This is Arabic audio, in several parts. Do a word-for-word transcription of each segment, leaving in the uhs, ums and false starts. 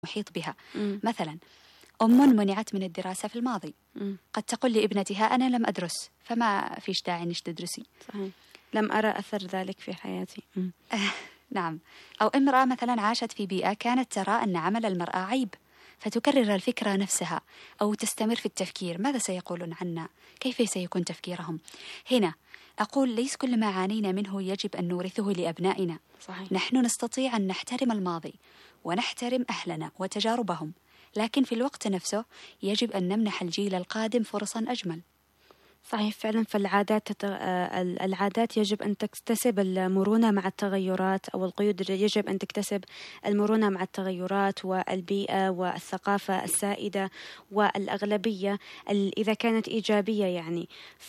محيط بها. م. مثلا أم منعت من الدراسة في الماضي، م. قد تقول لابنتها أنا لم أدرس فما فيش داعي إنش تدرسي. صحيح. لم أرى أثر ذلك في حياتي. م. نعم. أو امرأة مثلا عاشت في بيئة كانت ترى أن عمل المرأة عيب، فتكرر الفكرة نفسها أو تستمر في التفكير ماذا سيقولون عنا، كيف سيكون تفكيرهم. هنا أقول ليس كل ما عانينا منه يجب أن نورثه لأبنائنا. صحيح. نحن نستطيع أن نحترم الماضي ونحترم أهلنا وتجاربهم، لكن في الوقت نفسه يجب أن نمنح الجيل القادم فرصا أجمل. صحيح فعلا. فالعادات تت... العادات يجب أن تكتسب المرونة مع التغيرات، أو القيود يجب أن تكتسب المرونة مع التغيرات والبيئة والثقافة السائدة والأغلبية إذا كانت إيجابية يعني.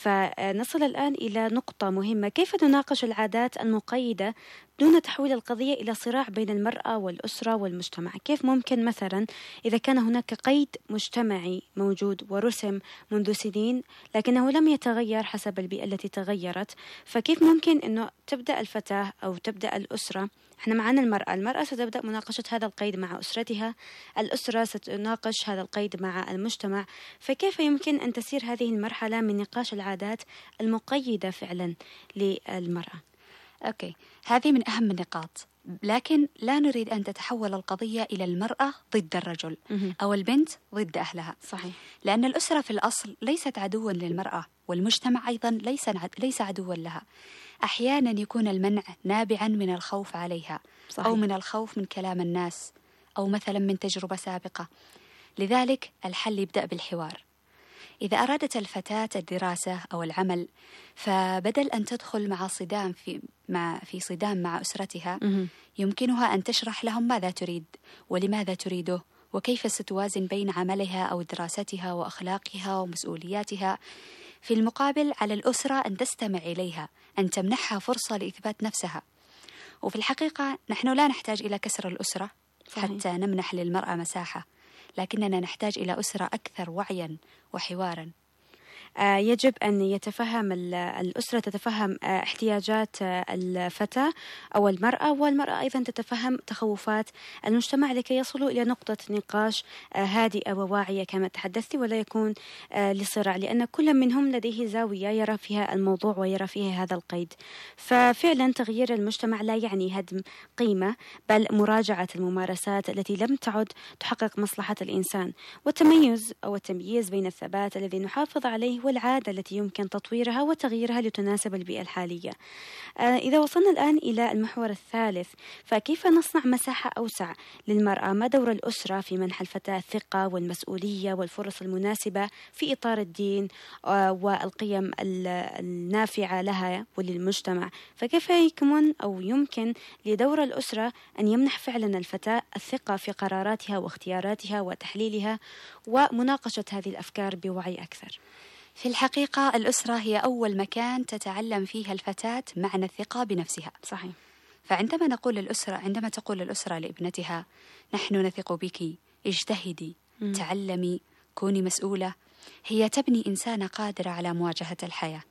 فنصل الآن إلى نقطة مهمة، كيف نناقش العادات المقيدة دون تحويل القضية إلى صراع بين المرأة والأسرة والمجتمع. كيف ممكن مثلا إذا كان هناك قيد مجتمعي موجود ورسم منذ سنين لكنه لم يتغير حسب البيئة التي تغيرت، فكيف ممكن أنه تبدأ الفتاة أو تبدأ الأسرة؟ احنا معنا المرأة المرأة ستبدأ مناقشة هذا القيد مع أسرتها، الأسرة ستناقش هذا القيد مع المجتمع. فكيف يمكن أن تسير هذه المرحلة من نقاش العادات المقيدة فعلا للمرأة؟ أوكي، هذه من أهم النقاط، لكن لا نريد أن تتحول القضية إلى المرأة ضد الرجل أو البنت ضد أهلها. صحيح. لأن الأسرة في الأصل ليست عدوا للمرأة، والمجتمع أيضا ليس ليس عدوا لها. أحيانا يكون المنع نابعا من الخوف عليها. صحيح. أو من الخوف من كلام الناس، أو مثلا من تجربة سابقة. لذلك الحل يبدأ بالحوار. إذا أرادت الفتاة الدراسة أو العمل، فبدل أن تدخل مع صدام في مع في صدام مع أسرتها، يمكنها أن تشرح لهم ماذا تريد ولماذا تريده، وكيف ستوازن بين عملها أو دراستها وأخلاقها ومسؤولياتها. في المقابل على الأسرة أن تستمع إليها، أن تمنحها فرصة لإثبات نفسها. وفي الحقيقة نحن لا نحتاج إلى كسر الأسرة. صحيح. حتى نمنح للمرأة مساحة، لكننا نحتاج إلى أسرة أكثر وعياً وحواراً. يجب أن يتفهم الأسرة تتفهم احتياجات الفتاة أو المرأة، والمرأة أيضا تتفهم تخوفات المجتمع لكي يصلوا إلى نقطة نقاش هادئة وواعية كما تحدثت، ولا يكون لصراع، لأن كل منهم لديه زاوية يرى فيها الموضوع ويرى فيها هذا القيد. ففعلا تغيير المجتمع لا يعني هدم قيمة، بل مراجعة الممارسات التي لم تعد تحقق مصلحة الإنسان، والتميز أو التمييز بين الثبات الذي نحافظ عليه والعادة التي يمكن تطويرها وتغييرها لتناسب البيئة الحالية. آه إذا وصلنا الآن إلى المحور الثالث، فكيف نصنع مساحة أوسع للمرأة؟ ما دور الأسرة في منح الفتاة الثقة والمسؤولية والفرص المناسبة في إطار الدين آه والقيم النافعة لها وللمجتمع؟ فكيف يكمن أو يمكن لدور الأسرة أن يمنح فعلا الفتاة الثقة في قراراتها واختياراتها وتحليلها ومناقشة هذه الأفكار بوعي أكثر؟ في الحقيقة الأسرة هي أول مكان تتعلم فيها الفتاة معنى الثقة بنفسها. صحيح. فعندما نقول الأسرة عندما تقول الأسرة لابنتها نحن نثق بك، اجتهدي، م. تعلمي، كوني مسؤولة، هي تبني إنسانة قادرة على مواجهة الحياة.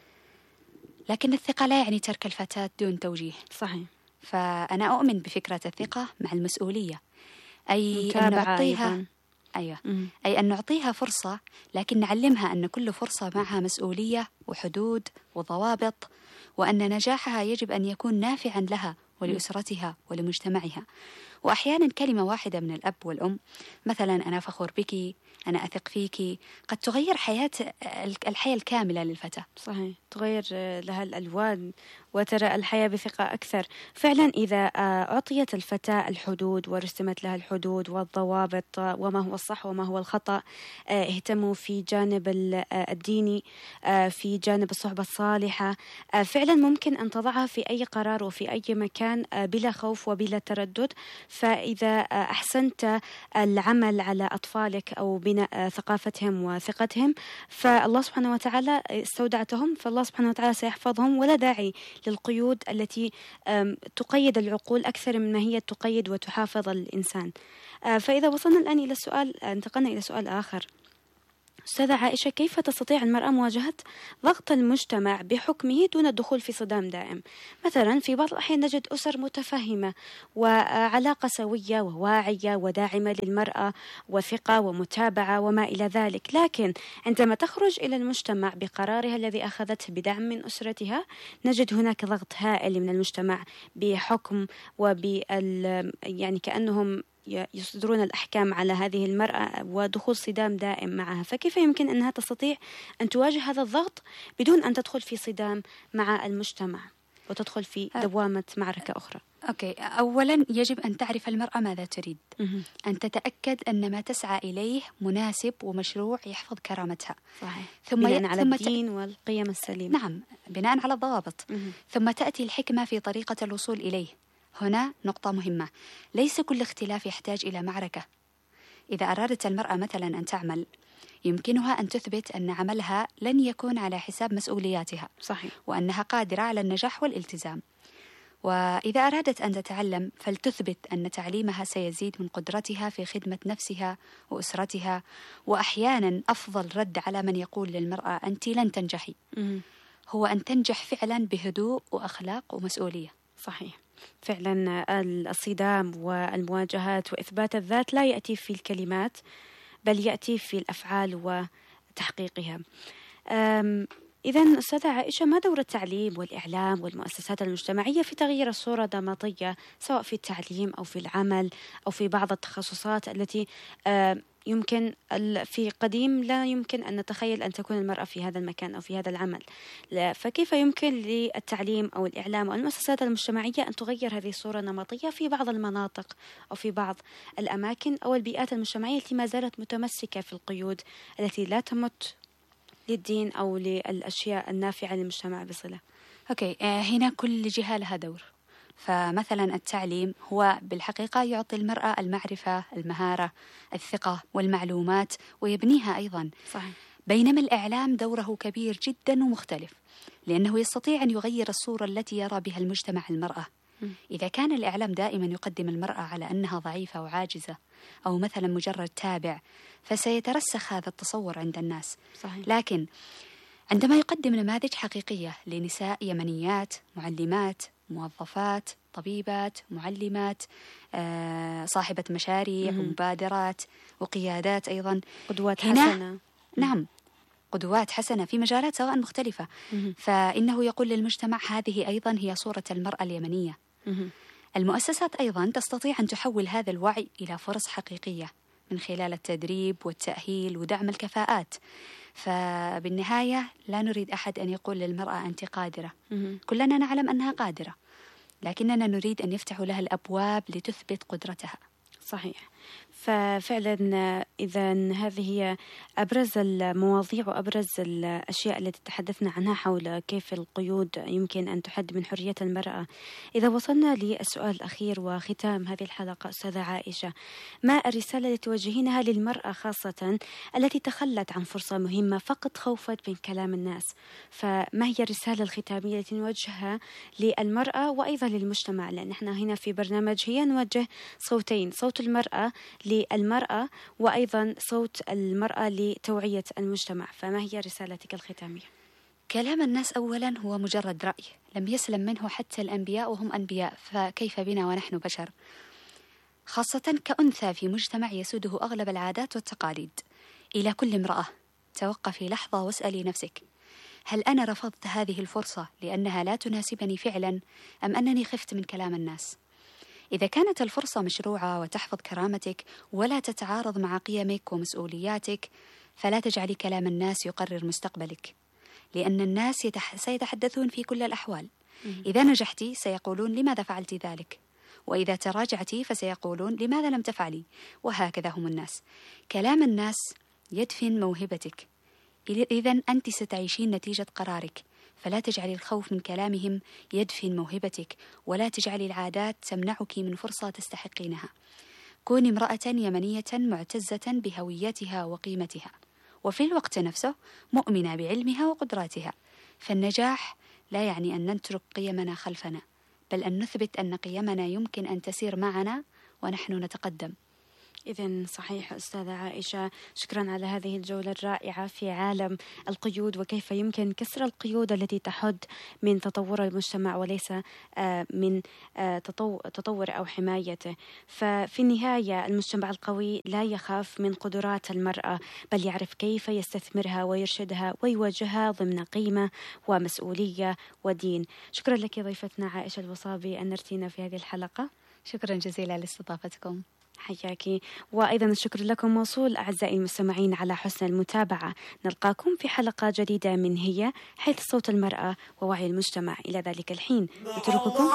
لكن الثقة لا يعني ترك الفتاة دون توجيه. صحيح. فأنا أؤمن بفكرة الثقة مع المسؤولية، أي أن نعطيها أيوة. أي أن نعطيها فرصة، لكن نعلمها أن كل فرصة معها مسؤولية وحدود وضوابط، وأن نجاحها يجب أن يكون نافعا لها ولأسرتها ولمجتمعها. وأحيانا كلمة واحدة من الأب والأم، مثلا أنا فخور بك، أنا أثق فيك، قد تغير حياة الحياة الكاملة للفتاة. صحيح، تغير لها الألوان وترى الحياة بثقة أكثر. فعلا إذا أعطيت الفتاة الحدود ورسمت لها الحدود والضوابط وما هو الصح وما هو الخطأ، اهتموا في جانب الديني، في جانب الصحبة الصالحة، فعلا ممكن أن تضعها في أي قرار وفي أي مكان بلا خوف وبلا تردد. فإذا أحسنت العمل على أطفالك أو بناء ثقافتهم وثقتهم، فالله سبحانه وتعالى استودعتهم، فالله سبحانه وتعالى سيحفظهم، ولا داعي للقيود التي تقيد العقول أكثر مما هي تقيد وتحافظ الإنسان. فإذا وصلنا الآن إلى السؤال، انتقلنا إلى سؤال آخر، أستاذة عائشة، كيف تستطيع المرأة مواجهة ضغط المجتمع بحكمه دون الدخول في صدام دائم؟ مثلا في بعض الأحيان نجد أسر متفهمة وعلاقة سوية وواعية وداعمة للمرأة وثقة ومتابعة وما إلى ذلك، لكن عندما تخرج إلى المجتمع بقرارها الذي أخذته بدعم من أسرتها نجد هناك ضغط هائل من المجتمع بحكم وبال يعني كأنهم يصدرون الأحكام على هذه المرأة ودخول صدام دائم معها. فكيف يمكن أنها تستطيع أن تواجه هذا الضغط بدون أن تدخل في صدام مع المجتمع وتدخل في دوامة معركة أخرى؟ أوكي، أولا يجب أن تعرف المرأة ماذا تريد، أن تتأكد أن ما تسعى إليه مناسب ومشروع يحفظ كرامتها. صحيح. ثم بناء على ثم الدين ت... والقيم السليمة. نعم، بناء على الضوابط. ثم تأتي الحكمة في طريقة الوصول إليه. هنا نقطة مهمة، ليس كل اختلاف يحتاج إلى معركة. إذا أرادت المرأة مثلا أن تعمل يمكنها أن تثبت أن عملها لن يكون على حساب مسؤولياتها. صحيح. وأنها قادرة على النجاح والالتزام. وإذا أرادت أن تتعلم فلتثبت أن تعليمها سيزيد من قدرتها في خدمة نفسها وأسرتها. وأحيانا أفضل رد على من يقول للمرأة أنت لن تنجحي م- هو أن تنجح فعلا بهدوء وأخلاق ومسؤولية. صحيح. فعلا الصدام والمواجهات وإثبات الذات لا يأتي في الكلمات بل يأتي في الأفعال وتحقيقها. إذن أستاذة عائشة، ما دور التعليم والإعلام والمؤسسات المجتمعية في تغيير الصورة النمطية سواء في التعليم أو في العمل أو في بعض التخصصات التي يمكن في قديم لا يمكن أن نتخيل أن تكون المرأة في هذا المكان أو في هذا العمل؟ فكيف يمكن للتعليم أو الإعلام أو المؤسسات المجتمعية أن تغير هذه الصورة النمطية في بعض المناطق أو في بعض الأماكن أو البيئات المجتمعية التي ما زالت متمسكة في القيود التي لا تمت للدين أو للأشياء النافعة للمجتمع بصلة؟ أوكي، هنا كل جهة لها دور. فمثلا التعليم هو بالحقيقة يعطي المرأة المعرفة، المهارة، الثقة والمعلومات ويبنيها أيضا. صحيح. بينما الإعلام دوره كبير جدا ومختلف، لأنه يستطيع أن يغير الصورة التي يرى بها المجتمع المرأة. إذا كان الإعلام دائما يقدم المرأة على أنها ضعيفة وعاجزة أو مثلا مجرد تابع فسيترسخ هذا التصور عند الناس. صحيح. لكن عندما يقدم نماذج حقيقية لنساء يمنيات، معلمات، موظفات، طبيبات، معلمات، آه، صاحبة مشاريع ومبادرات وقيادات أيضا، قدوات حسنة. نعم، قدوات حسنة في مجالات سواء مختلفة. مم. فإنه يقول للمجتمع هذه أيضا هي صورة المرأة اليمنية. مم. المؤسسات أيضا تستطيع أن تحول هذا الوعي إلى فرص حقيقية من خلال التدريب والتأهيل ودعم الكفاءات. فبالنهاية لا نريد أحد أن يقول للمرأة أنت قادرة. مم. كلنا نعلم أنها قادرة، لكننا نريد أن يفتحوا لها الأبواب لتثبت قدرتها. صحيح. ففعلا إذا هذه هي أبرز المواضيع وأبرز الأشياء التي تحدثنا عنها حول كيف القيود يمكن أن تحد من حرية المرأة. إذا وصلنا للسؤال الأخير وختام هذه الحلقة أستاذة عائشة، ما الرسالة التي توجهينها للمرأة خاصة التي تخلت عن فرصة مهمة فقط خوفا من كلام الناس؟ فما هي الرسالة الختامية التي نوجهها للمرأة وأيضا للمجتمع؟ لأن احنا هنا في برنامج هي نوجه صوتين، صوت المرأة للمرأة وأيضا صوت المرأة لتوعية المجتمع. فما هي رسالتك الختامية؟ كلام الناس أولا هو مجرد رأي لم يسلم منه حتى الأنبياء وهم أنبياء، فكيف بنا ونحن بشر؟ خاصة كأنثى في مجتمع يسوده أغلب العادات والتقاليد. إلى كل امرأة، توقفي لحظة واسألي نفسك، هل أنا رفضت هذه الفرصة لأنها لا تناسبني فعلا أم أنني خفت من كلام الناس؟ إذا كانت الفرصة مشروعة وتحفظ كرامتك ولا تتعارض مع قيمك ومسؤولياتك فلا تجعلي كلام الناس يقرر مستقبلك، لأن الناس يتح... سيتحدثون في كل الأحوال. إذا نجحتي سيقولون لماذا فعلت ذلك، وإذا تراجعتي فسيقولون لماذا لم تفعلي، وهكذا هم الناس. كلام الناس يدفن موهبتك، إذن أنت ستعيشين نتيجة قرارك، فلا تجعلي الخوف من كلامهم يدفن موهبتك، ولا تجعلي العادات تمنعك من فرصة تستحقينها. كوني امرأة يمنية معتزة بهويتها وقيمتها، وفي الوقت نفسه مؤمنة بعلمها وقدراتها. فالنجاح لا يعني أن نترك قيمنا خلفنا، بل أن نثبت أن قيمنا يمكن أن تسير معنا ونحن نتقدم. إذن صحيح أستاذة عائشة، شكرا على هذه الجولة الرائعة في عالم القيود وكيف يمكن كسر القيود التي تحد من تطور المجتمع وليس من تطور أو حمايته. ففي النهاية المجتمع القوي لا يخاف من قدرات المرأة، بل يعرف كيف يستثمرها ويرشدها ويواجهها ضمن قيمة ومسؤولية ودين. شكرا لك ضيفتنا عائشة الوصابي أنرتينا في هذه الحلقة. شكرا جزيلا لاستضافتكم. حياكي. وأيضا الشكر لكم موصول أعزائي المستمعين على حسن المتابعة. نلقاكم في حلقة جديدة من هي، حيث صوت المرأة ووعي المجتمع. إلى ذلك الحين نترككم